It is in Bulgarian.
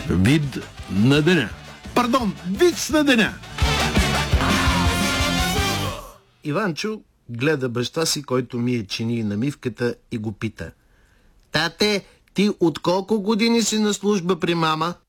Вид на деня. Пардон, виц на деня. Иванчо гледа баща си, който мие чини намивката, и го пита: "Тате, ти от колко години си на служба при мама?"